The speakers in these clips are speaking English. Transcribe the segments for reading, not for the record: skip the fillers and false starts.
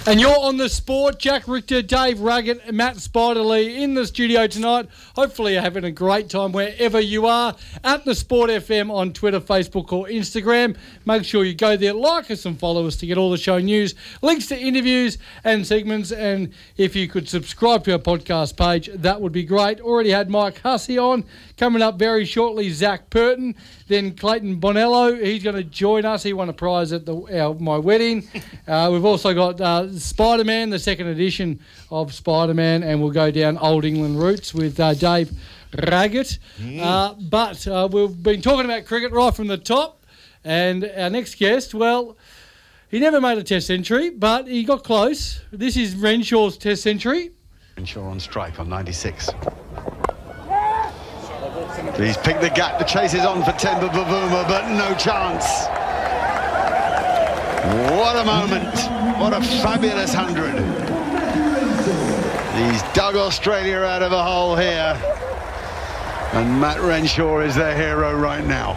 And you're on the sport. Jack Richter, Dave Raggett, and Matt Spiderlee in the studio tonight. Hopefully you're having a great time wherever you are. At the Sport FM on Twitter, Facebook or Instagram. Make sure you go there, like us and follow us to get all the show news, links to interviews and segments. And if you could subscribe to our podcast page, that would be great. Already had Mike Hussey on. Coming up very shortly, Zach Purton. Then Clayton Bonello. He's going to join us. He won a prize at my wedding. We've also got Spider-Man, the second edition of Spider-Man, and we'll go down Old England roots with Dave Raggett. But we've been talking about cricket right from the top, and our next guest, well, he never made a test century, but he got close. This is Renshaw's test century. Renshaw on strike on 96. He's picked the gap, the chase is on for Temba Bavuma, but no chance. What a moment. What a fabulous 100. He's dug Australia out of a hole here. And Matt Renshaw is their hero right now.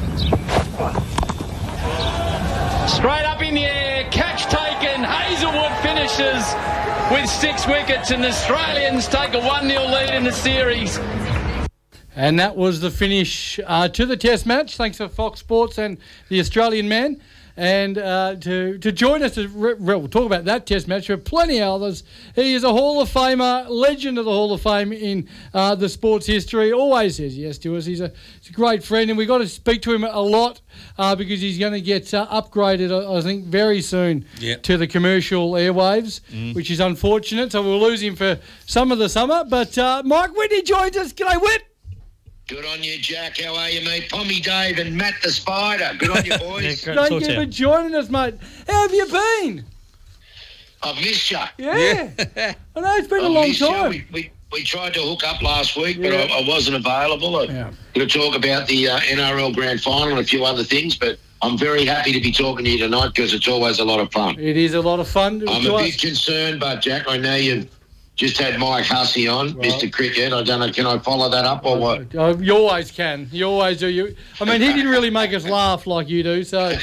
Straight up in the air, catch taken. Hazelwood finishes with 6 wickets, and the Australians take a 1-0 lead in the series. And that was the finish to the test match. Thanks to Fox Sports and the Australian man. And to join us, we'll talk about that test match, but plenty of others. He is a Hall of Famer, legend of the Hall of Fame in the sports history. Always says yes to us. He's a great friend, and we've got to speak to him a lot because he's going to get upgraded, I think, very soon to the commercial airwaves, which is unfortunate. So we'll lose him for some of the summer. But Mike Whitney joins us. G'day, Whit. Good on you, Jack. How are you, mate? Pommy Dave and Matt the Spider. Good on you, boys. Thank you for joining us, mate. How have you been? I've missed you. Yeah. I know, it's been a long time. We tried to hook up last week, but I wasn't available. I'm going to talk about the NRL Grand Final and a few other things, but I'm very happy to be talking to you tonight because it's always a lot of fun. It is a lot of fun. I'm a bit concerned, but, Jack, I know you've just had Mike Hussey on, right. Mr. Cricket. I don't know, can I follow that up or what? You always can. You always do. I mean, he didn't really make us laugh like you do, so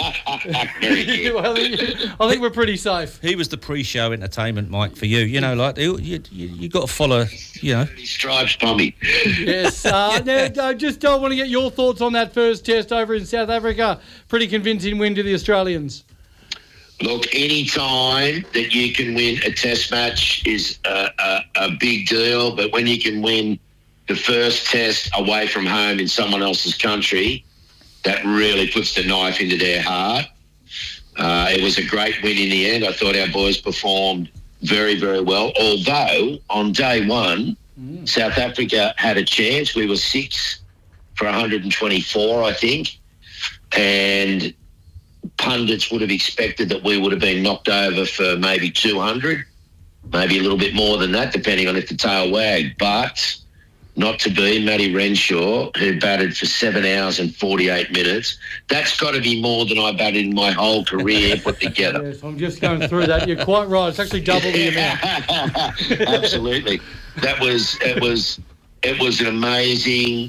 I think we're pretty safe. He was the pre-show entertainment, Mike, for you. You know, like, you got to follow, you know. Stripes, Tommy. Yes. Now, I just don't want to get your thoughts on that first test over in South Africa. Pretty convincing win to the Australians. Look, any time that you can win a test match is a big deal, but when you can win the first test away from home in someone else's country, that really puts the knife into their heart. It was a great win in the end. I thought our boys performed very, very well, although on day one, South Africa had a chance. We were 6 for 124, I think, and pundits would have expected that we would have been knocked over for maybe 200, maybe a little bit more than that, depending on if the tail wagged. But not to be. Matty Renshaw, who batted for 7 hours and 48 minutes. That's got to be more than I batted in my whole career put together. Yes, I'm just going through that. You're quite right. It's actually double the amount. Absolutely. It was an amazing,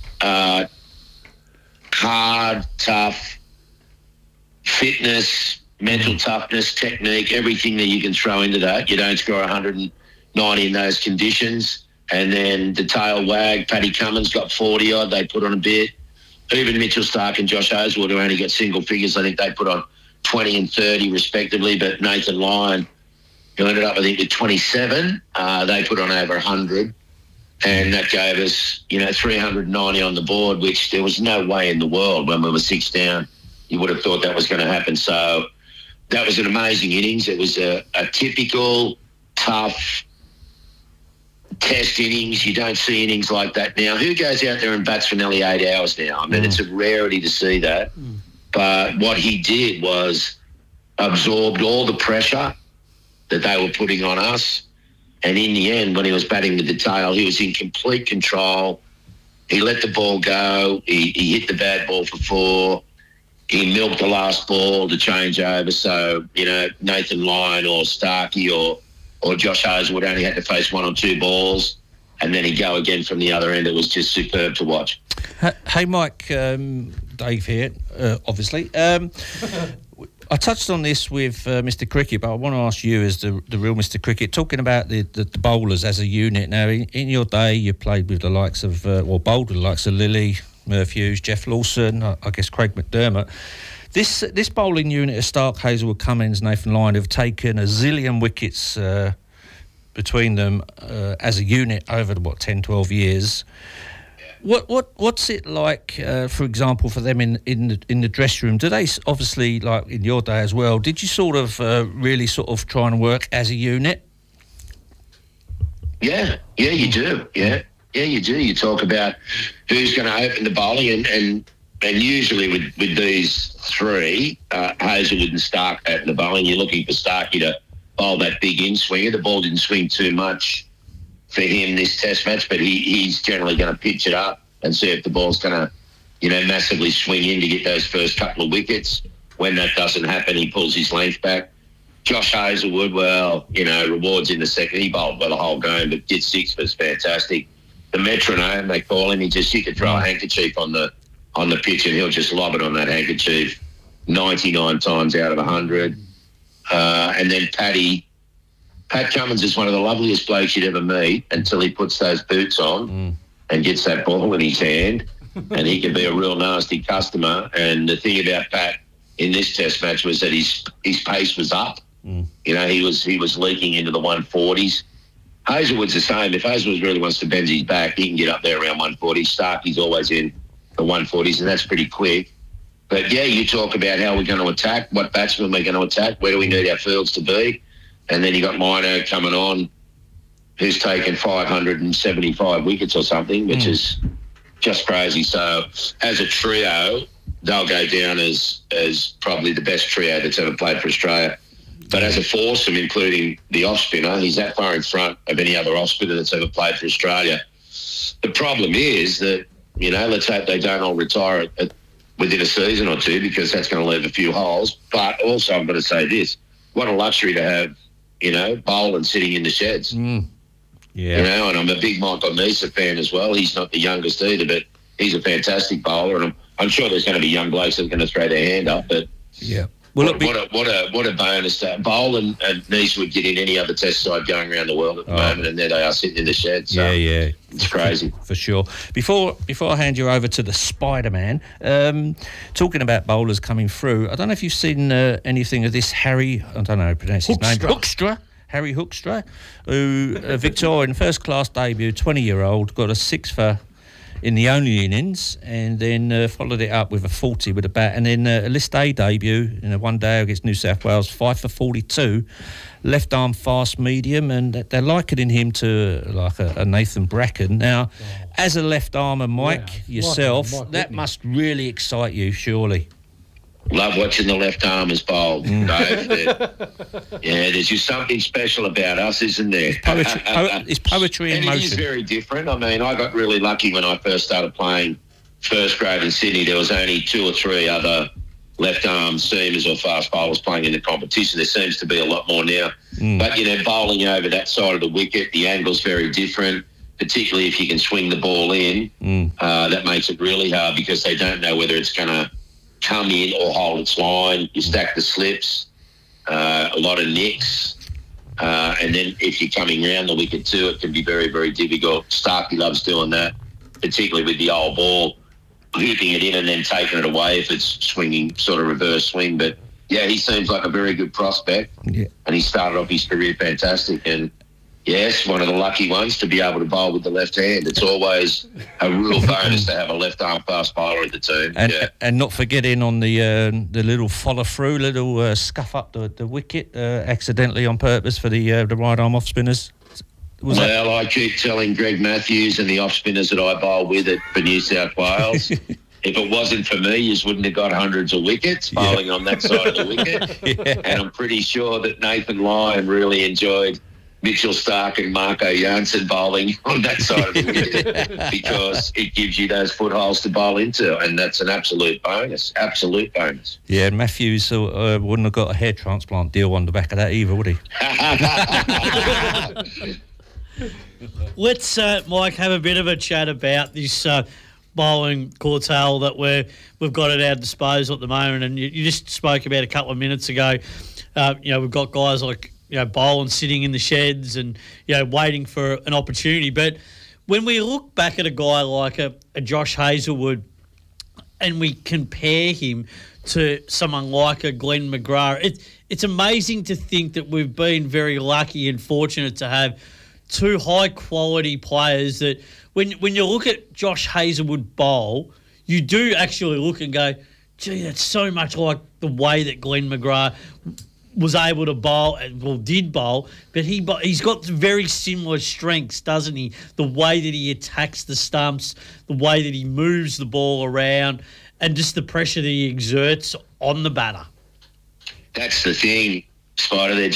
hard, tough, fitness, mental toughness, technique, everything that you can throw into that. You don't score 190 in those conditions. And then the tail wag, Paddy Cummins got 40-odd. They put on a bit. Even Mitchell Starc and Josh Hazelwood, who only got single figures, I think they put on 20 and 30 respectively. But Nathan Lyon, who ended up, I think, with 27, they put on over 100. And that gave us, 390 on the board, which there was no way in the world when we were 6 down you would have thought that was going to happen. So that was an amazing innings. It was a typical, tough test innings. You don't see innings like that now. Who goes out there and bats for nearly 8 hours now? I mean, it's a rarity to see that. But what he did was absorbed all the pressure that they were putting on us. And in the end, when he was batting with the tail, he was in complete control. He let the ball go. He hit the bad ball for 4. He milked the last ball to change over. So, Nathan Lyon or Starkey or Josh Hazelwood only had to face 1 or 2 balls, and then he'd go again from the other end. It was just superb to watch. Hey, Mike, Dave here, obviously. I touched on this with Mr. Cricket, but I want to ask you as the real Mr. Cricket, talking about the bowlers as a unit. Now, in your day, you played with the likes of, bowled with the likes of Lillee, Murph Hughes, Jeff Lawson, I guess Craig McDermott. This bowling unit of Stark, Hazelwood, Cummins, Nathan Lyon have taken a zillion wickets between them as a unit over 10, 12 years. What's it like, for example, for them in the dressing room? Do they, obviously, like in your day as well, did you sort of really sort of try and work as a unit? Yeah, you do. Yeah, you do. You talk about who's going to open the bowling, and usually with these three, Hazelwood and Stark open the bowling. You're looking for Starkey to bowl that big in swinger. The ball didn't swing too much for him this Test match, but he's generally going to pitch it up and see if the ball's going to, massively swing in to get those first couple of wickets. When that doesn't happen, he pulls his length back. Josh Hazelwood, rewards in the second. He bowled well the whole game, but did 6 was fantastic. The metronome, they call him, you could throw a handkerchief on the pitch and he'll just lob it on that handkerchief 99 times out of 100. And then Pat Cummins is one of the loveliest blokes you'd ever meet until he puts those boots on and gets that ball in his hand, and he can be a real nasty customer. And the thing about Pat in this Test match was that his pace was up. He was leaking into the 140s. Hazelwood's the same. If Hazelwood really wants to bend his back, he can get up there around 140. Starkey's always in the 140s, and that's pretty quick. But, yeah, you talk about how we're going to attack, what batsmen we're going to attack, where do we need our fields to be. And then you got Mino coming on, who's taken 575 wickets or something, which is just crazy. So as a trio, they'll go down as probably the best trio that's ever played for Australia. But as a foursome, including the off-spinner, he's that far in front of any other off-spinner that's ever played for Australia. The problem is that, let's hope they don't all retire within a season or two, because that's going to leave a few holes. But also I've got to say this, what a luxury to have, bowling sitting in the sheds. Yeah. And I'm a big Michael Neser fan as well. He's not the youngest either, but he's a fantastic bowler, and I'm sure there's going to be young blokes that are going to throw their hand up. But yeah, what a bonus that Bowl and Neser would get in any other Test side going around the world at the moment, and there they are sitting in the shed. So yeah, it's crazy for sure. Before I hand you over to the Spider-Man, talking about bowlers coming through, I don't know if you've seen anything of this Harry. I don't know how to pronounce his name. Harry Hoekstra, who Victorian first-class debut, 20-year-old, got a 6 for in the only innings, and then followed it up with a 40 with a bat, and then a List A debut in a one-day against New South Wales, 5 for 42, left-arm fast medium, and they're likening him to like a Nathan Bracken. Now, as a left-armer, Mike, yourself, that must really excite you, surely. Love watching the left armers bowl, Dave. There's just something special about us, isn't there? It's poetry in motion. It is very different. I mean, I got really lucky when I first started playing first grade in Sydney. There was only 2 or 3 other left-arm seamers or fast bowlers playing in the competition. There seems to be a lot more now. But, bowling over that side of the wicket, the angle's very different, particularly if you can swing the ball in. That makes it really hard, because they don't know whether it's going to come in or hold its line. You stack the slips, a lot of nicks, and then if you're coming round the wicket too, it can be very, very difficult. Starkey loves doing that, particularly with the old ball, hooping it in and then taking it away if it's swinging, sort of reverse swing. But yeah, he seems like a very good prospect, and he started off his career fantastic. And yes, one of the lucky ones to be able to bowl with the left hand. It's always a real bonus to have a left-arm fast bowler in the team. And not forgetting on the little follow-through, little scuff up the wicket accidentally on purpose for the right-arm off-spinners. I keep telling Greg Matthews and the off-spinners that I bowl with for New South Wales, if it wasn't for me, you wouldn't have got hundreds of wickets bowling on that side of the wicket. And I'm pretty sure that Nathan Lyon really enjoyed Mitchell Stark and Marco Janssen bowling on that side of the wicket, because it gives you those footholds to bowl into, and that's an absolute bonus. Yeah, Matthews wouldn't have got a hair transplant deal on the back of that either, would he? Let's, Mike, have a bit of a chat about this bowling Cortell that we've got at our disposal at the moment. And you just spoke about a couple of minutes ago, we've got guys like, Boland sitting in the sheds and, waiting for an opportunity. But when we look back at a guy like a Josh Hazlewood and we compare him to someone like a Glenn McGrath, it's amazing to think that we've been very lucky and fortunate to have two high-quality players that when you look at Josh Hazlewood bowl, you do actually look and go, gee, that's so much like the way that Glenn McGrath was able to bowl, did bowl, but he's got very similar strengths, doesn't he? The way that he attacks the stumps, the way that he moves the ball around, and just the pressure that he exerts on the batter. That's the thing, Spider. They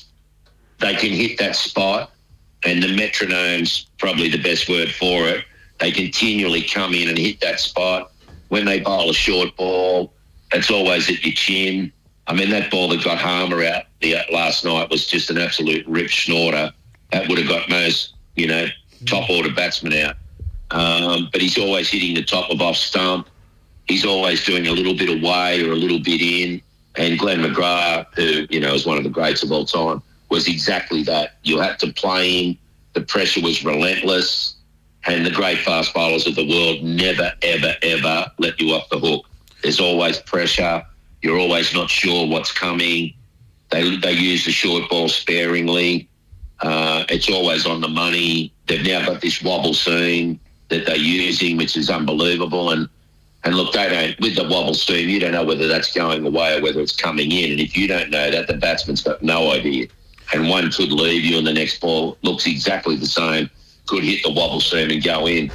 can hit that spot, and the metronome's probably the best word for it. They continually come in and hit that spot. When they bowl a short ball, it's always at your chin. I mean, that ball that got Harmer out last night was just an absolute rip snorter. That would have got most, top-order batsmen out. But he's always hitting the top of off stump. He's always doing a little bit away or a little bit in. And Glenn McGrath, who, is one of the greats of all time, was exactly that. You had to play him. The pressure was relentless. And the great fast bowlers of the world never, ever, ever let you off the hook. There's always pressure. You're always not sure what's coming. They use the short ball sparingly. It's always on the money. They've now got this wobble seam that they're using, which is unbelievable. And look, they don't, with the wobble seam, you don't know whether that's going away or whether it's coming in. And if you don't know that, the batsman's got no idea. And one could leave you and the next ball looks exactly the same, could hit the wobble seam and go in.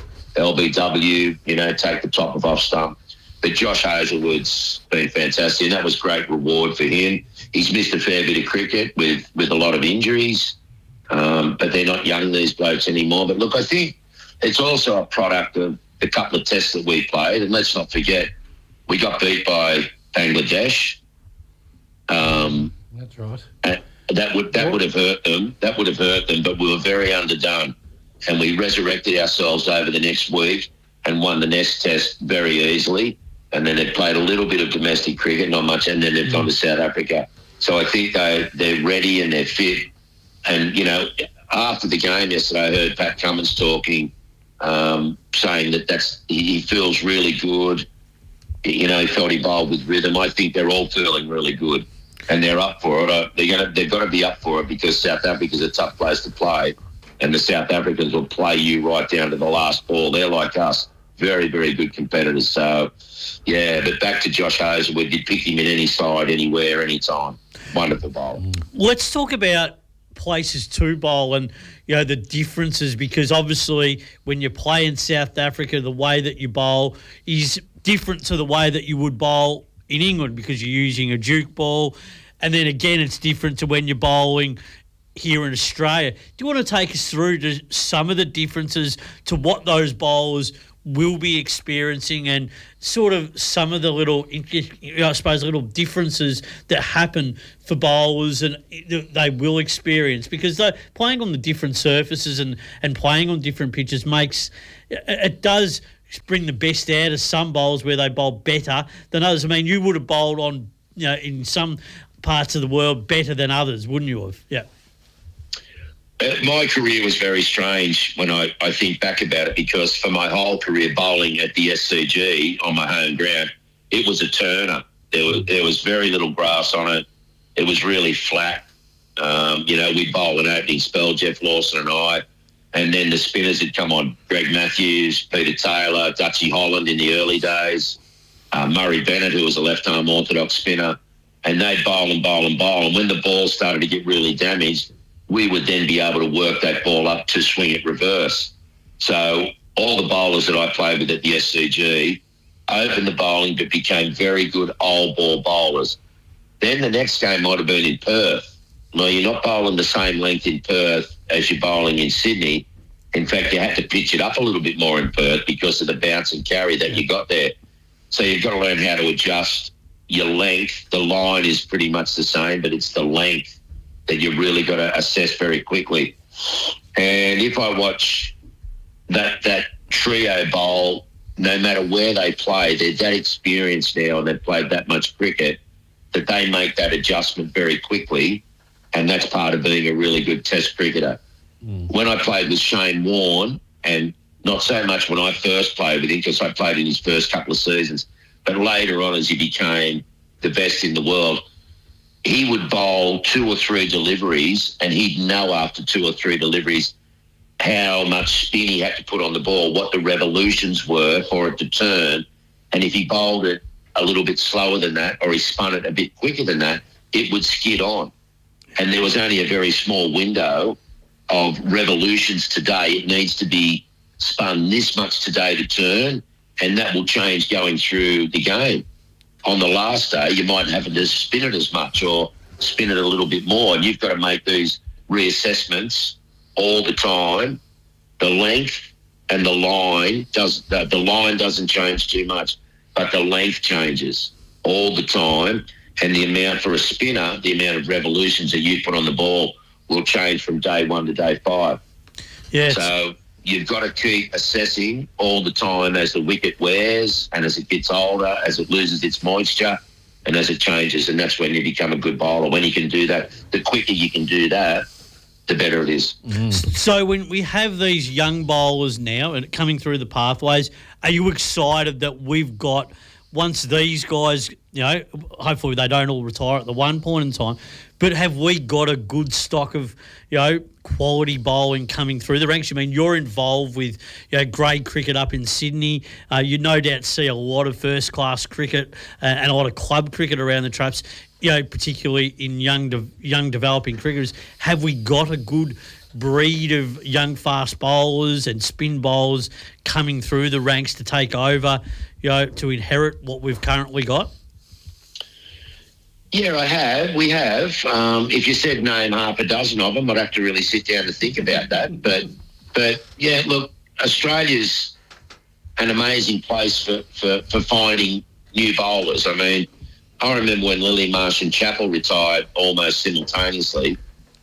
LBW, take the top of off stump. But Josh Hazlewood's been fantastic, and that was great reward for him. He's missed a fair bit of cricket with a lot of injuries, but they're not young, these blokes, anymore. But look, I think it's also a product of the couple of tests that we played, and let's not forget, we got beat by Bangladesh. That's right. And that would have hurt them. That would have hurt them, but we were very underdone, and we resurrected ourselves over the next week and won the next test very easily. And then they played a little bit of domestic cricket, not much, and then they've gone to South Africa. So I think they're ready and they're fit. And, after the game yesterday, I heard Pat Cummins talking, saying that he feels really good. He felt he bowled with rhythm. I think they're all feeling really good, and they're up for it. They've got to be up for it because South Africa's a tough place to play, and the South Africans will play you right down to the last ball. They're like us. Very, very good competitors. So, yeah, but back to Josh Hazlewood. You'd pick him in any side, anywhere, anytime. Wonderful bowler. Let's talk about places to bowl and, the differences, because obviously when you play in South Africa, the way that you bowl is different to the way that you would bowl in England because you're using a Duke ball. And then again, it's different to when you're bowling here in Australia. Do you want to take us through to some of the differences to what those bowlers will be experiencing and sort of some of the little, little differences that happen for bowlers and they will experience, because they're playing on the different surfaces and playing on different pitches it does bring the best out of some bowlers where they bowl better than others. I mean, you would have bowled on, in some parts of the world better than others, wouldn't you have? Yeah. My career was very strange when I think back about it, because for my whole career bowling at the SCG on my home ground, it was a turner. There was very little grass on it. It was really flat. We'd bowl an opening spell, Jeff Lawson and I, and then the spinners had come on, Greg Matthews, Peter Taylor, Dutchie Holland in the early days, Murray Bennett, who was a left-arm orthodox spinner, and they'd bowl and bowl and bowl. And when the ball started to get really damaged, we would then be able to work that ball up to swing it reverse. So all the bowlers that I played with at the SCG opened the bowling but became very good old ball bowlers. Then the next game might have been in Perth. Well, you're not bowling the same length in Perth as you're bowling in Sydney. In fact, you had to pitch it up a little bit more in Perth because of the bounce and carry that you got there. So you've got to learn how to adjust your length. The line is pretty much the same, but it's the length that you've really got to assess very quickly. And if I watch that trio bowl no matter where they play, they're that experienced now and they've played that much cricket that they make that adjustment very quickly, and that's part of being a really good Test cricketer. When I played with Shane Warne, and not so much when I first played with him because I played in his first couple of seasons, but later on as he became the best in the world, he would bowl 2 or 3 deliveries and he'd know after 2 or 3 deliveries how much spin he had to put on the ball, what the revolutions were for it to turn. And if he bowled it a little bit slower than that or he spun it a bit quicker than that, it would skid on. And there was only a very small window of revolutions today. It needs to be spun this much today to turn, and that will change going through the game. On the last day, you might have to spin it as much or spin it a little bit more, and you've got to make these reassessments all the time. The length and the line doesn't change too much, but the length changes all the time, and the amount for a spinner, the amount of revolutions that you put on the ball will change from day 1 to day 5. Yes. So you've got to keep assessing all the time as the wicket wears and as it gets older, as it loses its moisture and as it changes, and that's when you become a good bowler. When you can do that, the quicker you can do that, the better it is. So when we have these young bowlers now and coming through the pathways, are you excited that we've got, once these guys, hopefully they don't all retire at the one point in time, but have we got a good stock of, quality bowling coming through the ranks? I mean, you're involved with, grade cricket up in Sydney. You no doubt see a lot of first-class cricket and a lot of club cricket around the traps, particularly in young developing cricketers. Have we got a good breed of young fast bowlers and spin bowlers coming through the ranks to take over, to inherit what we've currently got? Yeah, we have. If you said name half a dozen of them, I'd have to really sit down and think about that. But yeah, look, Australia's an amazing place for finding new bowlers. I mean, I remember when Lily Marsh and Chappell retired almost simultaneously.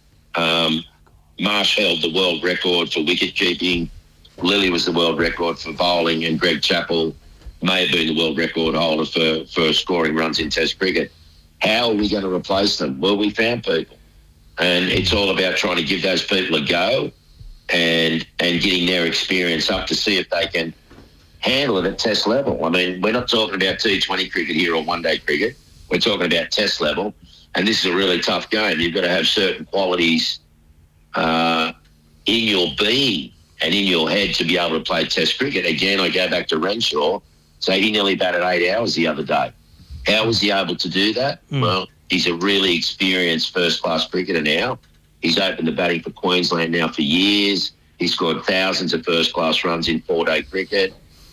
Marsh held the world record for wicket keeping. Lily was the world record for bowling, and Greg Chappell may have been the world record holder for scoring runs in Test cricket. How are we going to replace them? Well, we found people. And it's all about trying to give those people a go and getting their experience up to see if they can handle it at Test level. I mean, we're not talking about T20 cricket here or one-day cricket. We're talking about Test level. And this is a really tough game. You've got to have certain qualities in your being and in your head to be able to play Test cricket. Again, I go back to Renshaw. So he nearly batted 8 hours the other day. How was he able to do that? Well, he's a really experienced first-class cricketer now. He's opened the batting for Queensland now for years. He scored thousands of first-class runs in 4-day cricket.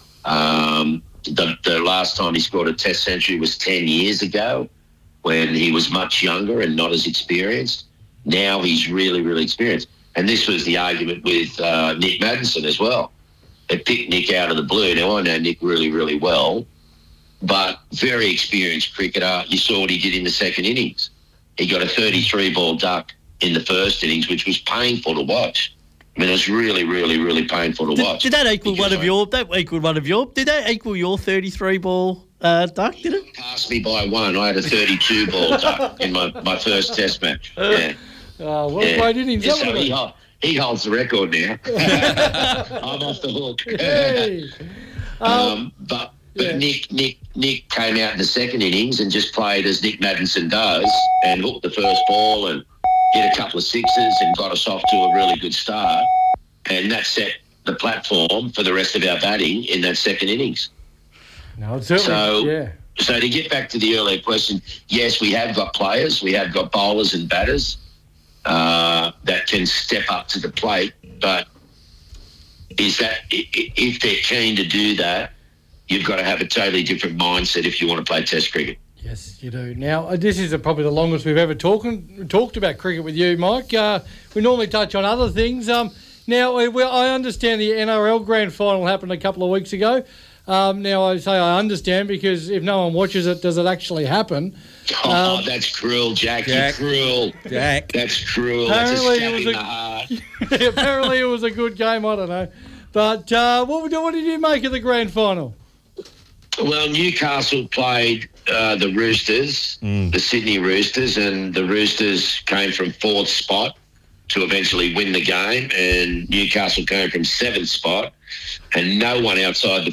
The last time he scored a Test century was 10 years ago when he was much younger and not as experienced. Now he's really, really experienced. And this was the argument with Nick Maddinson as well. They picked Nick out of the blue. Now, I know Nick really, really well, but very experienced cricketer. You saw what he did in the second innings. He got a 33-ball duck in the first innings, which was painful to watch. I mean, it was really, really, really painful to watch. Did that equal one of your? Did that equal your 33-ball duck? Did it? Passed me by one. I had a 32-ball duck in my first Test match. Yeah. What a great innings. So he holds the record now. I'm off the hook. Hey. But Nick came out in the second innings and just played as Nick Maddinson does and hooked the first ball and hit a couple of sixes and got us off to a really good start. And that set the platform for the rest of our batting in that second innings. No, certainly, So to get back to the earlier question, yes, we have got players. We have got bowlers and batters that can step up to the plate. But is that if they're keen to do that, you've got to have a totally different mindset if you want to play Test cricket. Yes, you do. Now, this is probably the longest we've ever talked about cricket with you, Mike. We normally touch on other things. Now, I understand the NRL Grand Final happened a couple of weeks ago. Now, I say I understand because if no one watches it, does it actually happen? That's cruel, Jack. You're cruel. Jack. That's cruel. That's a stab in the heart. Apparently it was a good game. I don't know. But what did you make of the grand final? Well, Newcastle played the Roosters, the Sydney Roosters, and the Roosters came from 4th spot to eventually win the game, and Newcastle came from 7th spot, and no one outside the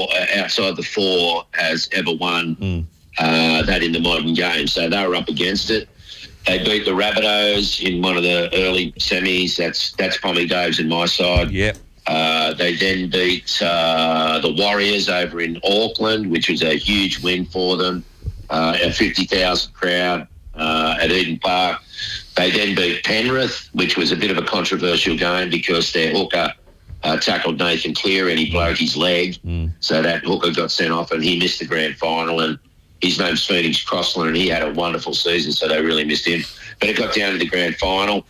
four has ever won that in the modern game. So they were up against it. They beat the Rabbitohs in one of the early semis. That's Pommy Dave's in my side. Yep. They then beat the Warriors over in Auckland, which was a huge win for them. A 50,000 crowd at Eden Park. They then beat Penrith, which was a bit of a controversial game because their hooker tackled Nathan Cleary and he broke his leg. So that hooker got sent off and he missed the grand final. And his name's Phoenix Crossland and he had a wonderful season, so they really missed him. But it got down to the grand final.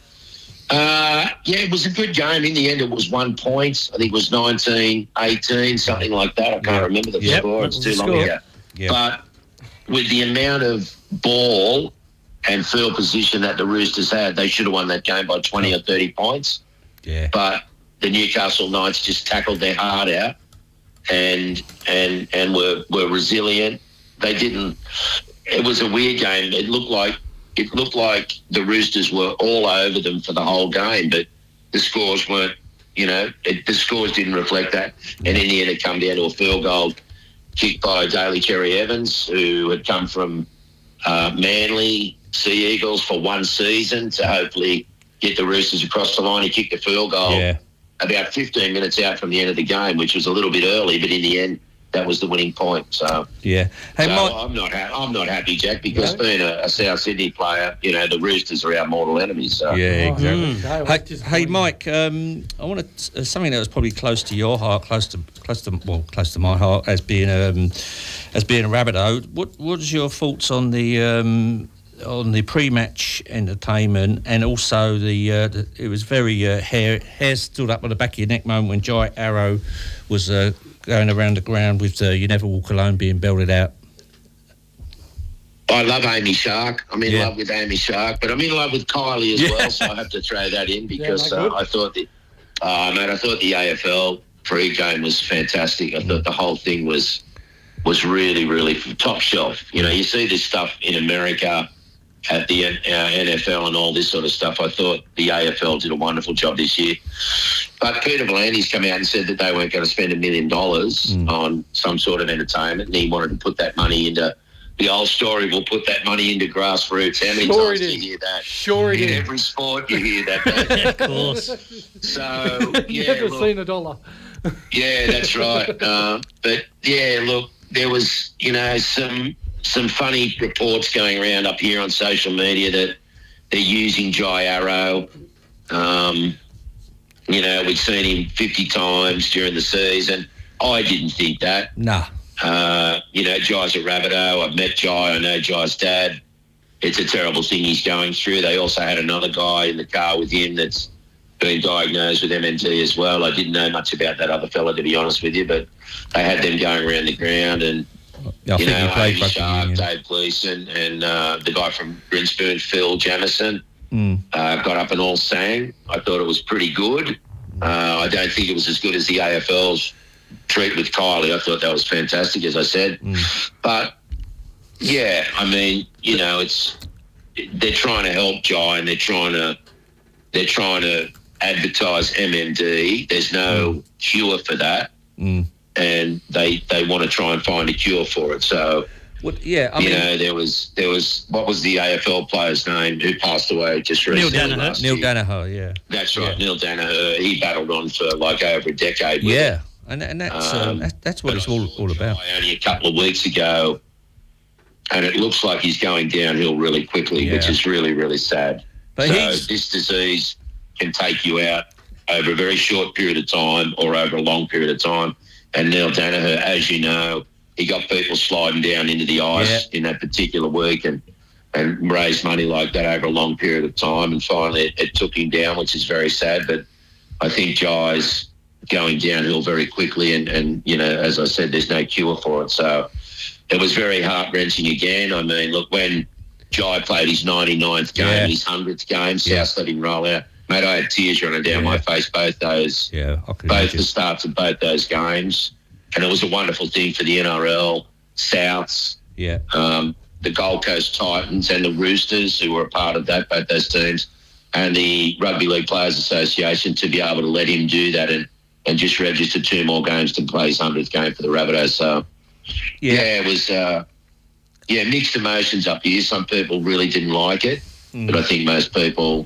It was a good game. In the end, it was 1 point. I think it was 19-18, something like that. I can't remember the score. It's too long ago. Yep. But with the amount of ball and field position that the Roosters had, they should have won that game by 20 or 30 points. Yeah. But the Newcastle Knights just tackled their heart out and were resilient. They didn't. It was a weird game. It looked like the Roosters were all over them for the whole game, but the scores weren't. The scores didn't reflect that. And in the end, it came down to a field goal kicked by Daly Cherry Evans, who had come from Manly Sea Eagles for one season to hopefully get the Roosters across the line. He kicked a field goal about 15 minutes out from the end of the game, which was a little bit early, but in the end, that was the winning point. So hey, I'm not happy, Jack, because being a South Sydney player, the Roosters are our mortal enemies. So. Yeah, exactly. Hey, Mike, I want something that was probably close to your heart, close to my heart, as being a Rabbitoh. What was your thoughts on the pre-match entertainment, and also it was very hair stood up on the back of your neck moment when Jai Arrow was going around the ground with You Never Walk Alone being belted out? I love Amy Shark. I'm in love with Amy Shark, but I'm in love with Kylie as well, so I have to throw that in because I thought the AFL pre-game was fantastic. I thought the whole thing was really, really top shelf. You see this stuff in America at the NFL and all this sort of stuff. I thought the AFL did a wonderful job this year. But Peter V'landys come out and said that they weren't going to spend $1 million on some sort of entertainment, and he wanted to put that money into the old story. We'll put that money into grassroots. How many times do you hear that? Sure, in every sport you hear that. Of course. So never seen a dollar. Yeah, that's right. But yeah, look, there was some funny reports going around up here on social media that they're using Jai Arrow. We'd seen him 50 times during the season. I didn't think that. Nah. Jai's a Rabbitoh. I've met Jai. I know Jai's dad. It's a terrible thing he's going through. They also had another guy in the car with him that's been diagnosed with MND as well. I didn't know much about that other fella, to be honest with you, but they had them going around the ground and Amy Shark, Dave Gleeson, and the guy from Grinspoon, Phil Jamison, got up and all sang. I thought it was pretty good. I don't think it was as good as the AFL's treat with Kylie. I thought that was fantastic, as I said. But yeah, I mean, they're trying to help Jai and they're trying to advertise MND. There's no cure for that. And they want to try and find a cure for it. So, there was what was the AFL player's name who passed away just recently? Neil Danaher, yeah. That's right, Neil Danaher. He battled on for like over a decade. Yeah, and that's what it's all about. Only a couple of weeks ago, and it looks like he's going downhill really quickly, which is really, really sad. But this disease can take you out over a very short period of time or over a long period of time. And Neil Danaher, as you know, he got people sliding down into the ice in that particular week and raised money like that over a long period of time. And finally it took him down, which is very sad. But I think Jai's going downhill very quickly. And as I said, there's no cure for it. So it was very heart-wrenching again. I mean, look, when Jai played his 99th game, his 100th game, South let him roll out Mate, I had tears running down my face both those. Yeah, I could both imagine. the starts of both those games, and it was a wonderful thing for the NRL, Souths, Yeah. the Gold Coast Titans, and the Roosters, who were a part of that, both those teams, and the Rugby League Players Association to be able to let him do that and just register 2 more games to play his 100th game for the Rabbitohs. So, it was mixed emotions up here. Some people really didn't like it, but I think most people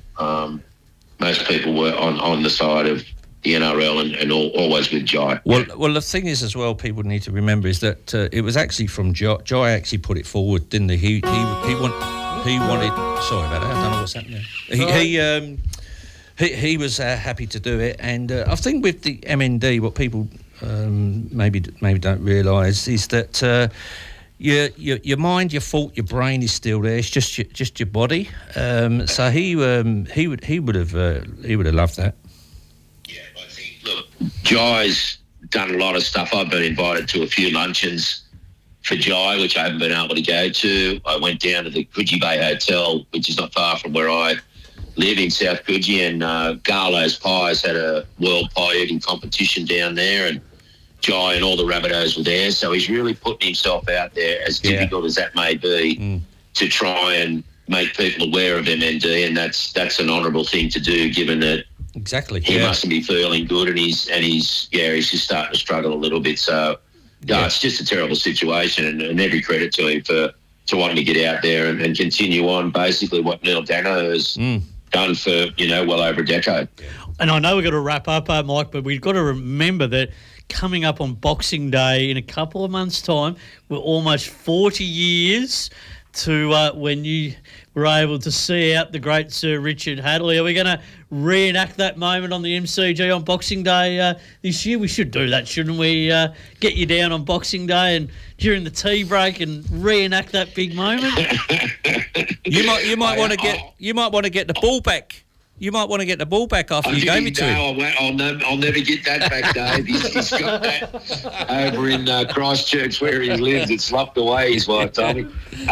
were on the side of the NRL and always with Jai. Well, the thing is as well, people need to remember is that it was actually from Jai. Jai actually put it forward, didn't he? He wanted. Sorry about that. I don't know what's happening. He was happy to do it, and I think with the MND, what people maybe don't realise is that. Your mind, your thought, your brain is still there. It's just your body. So he would have loved that. Yeah, I think. Look, Jai's done a lot of stuff. I've been invited to a few luncheons for Jai, which I haven't been able to go to. I went down to the Coogee Bay Hotel, which is not far from where I live in South Coogee, and Garlo's Pies had a world pie eating competition down there, and Jai and all the Rabbitohs were there, so he's really putting himself out there, as difficult as that may be, to try and make people aware of MND, and that's an honourable thing to do, given that he mustn't be feeling good, and he's just starting to struggle a little bit. So it's just a terrible situation, and every credit to him for wanting to get out there and continue on basically what Neil Dano has done for well over a decade. And I know we've got to wrap up, Mike, but we've got to remember that coming up on Boxing Day in a couple of months' time, we're almost 40 years to when you were able to see out the great Sir Richard Hadley. Are we going to reenact that moment on the MCG on Boxing Day this year? We should do that, shouldn't we? Get you down on Boxing Day and during the tea break and reenact that big moment. You might want to get the ball back. You might want to get the ball back after you gave it to him. I'll never get that back, Dave. He's got that over in Christchurch where he lives. It's locked away, his wife told me.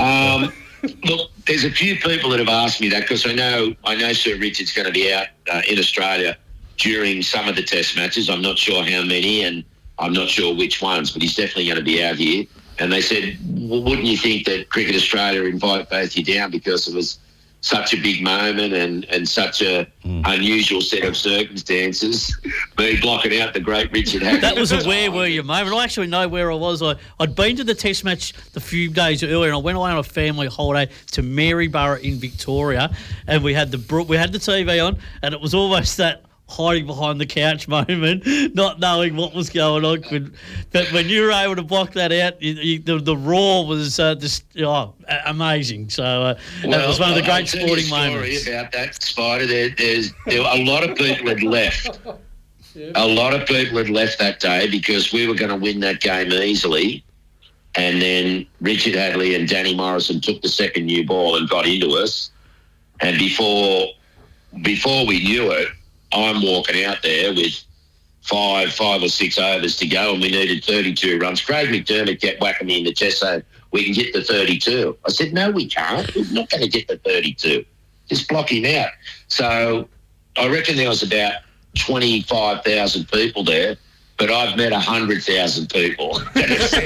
Look, there's a few people that have asked me that, because I know Sir Richard's going to be out in Australia during some of the test matches. I'm not sure how many, and I'm not sure which ones, but he's definitely going to be out here. And they said, well, wouldn't you think that Cricket Australia invite both you down because it was such a big moment and such a unusual set of circumstances, me blocking out the great Richard Hadley. That was a where were you moment. I actually know where I was. I'd been to the test match a few days earlier, and I went away on a family holiday to Maryborough in Victoria, and we had the TV on, and it was almost that hiding behind the couch moment, not knowing what was going on. But when you were able to block that out, the roar was just amazing. So that was one of the great sporting moments. Story about that, Spider. There a lot of people had left. A lot of people had left that day because we were going to win that game easily, and then Richard Hadley and Danny Morrison took the second new ball and got into us. And before we knew it, I'm walking out there with five or six overs to go, and we needed 32 runs. Craig McDermott kept whacking me in the chest saying, we can get the 32. I said, no, we can't. We're not going to get the 32. Just block him out. So I reckon there was about 25,000 people there, but I've met 100,000 people.